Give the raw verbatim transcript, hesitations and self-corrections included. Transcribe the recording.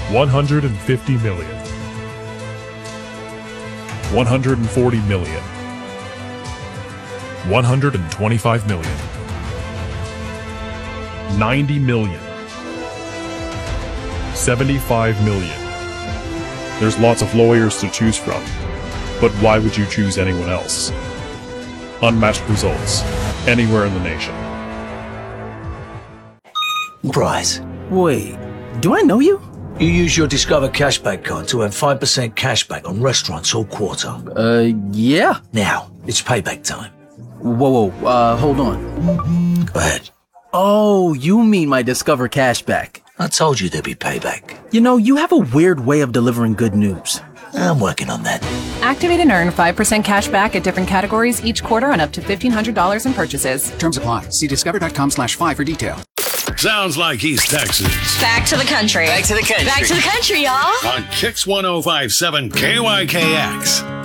one hundred fifty million. one hundred forty million. one hundred twenty-five million. ninety million. seventy-five million. There's lots of lawyers to choose from, but why would you choose anyone else? Unmatched results, anywhere in the nation. Bryce, Wait, do I know you? you use your Discover cashback card to earn five percent cashback on restaurants all quarter. Uh, yeah. Now, it's payback time. Whoa, whoa, uh, hold on. Go ahead. Oh, you mean my Discover cashback. I told you there'd be payback. You know, you have a weird way of delivering good news. I'm working on that. Activate and earn five percent cash back at different categories each quarter on up to fifteen hundred dollars in purchases. Terms apply. See discover.com slash five for detail. Sounds like East Texas. Back to the country. Back to the country. Back to the country, y'all. On Kix one oh five point seven K Y K X.